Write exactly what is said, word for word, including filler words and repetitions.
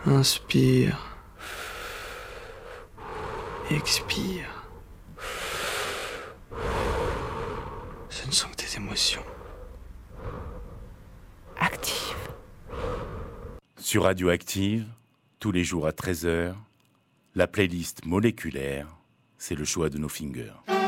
Inspire. Expire. Ce ne sont que tes émotions. Active. Sur Radioactive, tous les jours à treize heures, la playlist moléculaire, c'est le choix de nos fingers.